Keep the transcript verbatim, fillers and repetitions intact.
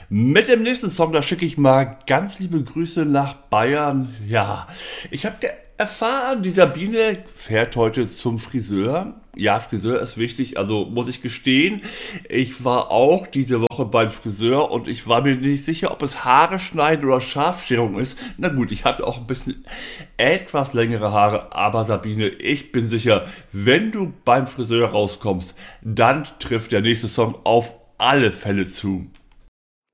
Mit dem nächsten Song, da schicke ich mal ganz liebe Grüße nach Bayern. Ja, ich habe erfahren, die Sabine fährt heute zum Friseur. Ja, Friseur ist wichtig, also muss ich gestehen, ich war auch diese Woche beim Friseur und ich war mir nicht sicher, ob es Haare schneiden oder Scharfschälung ist. Na gut, ich hatte auch ein bisschen etwas längere Haare, aber Sabine, ich bin sicher, wenn du beim Friseur rauskommst, dann trifft der nächste Song auf alle Fälle zu.